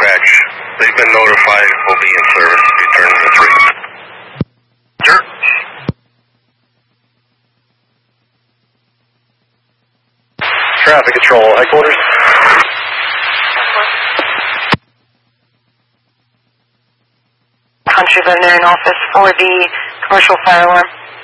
dispatch. They've been notified. Will be in service. Returning to 3. Sir? Traffic control, headquarters. Country veterinarian office for the commercial fire alarm.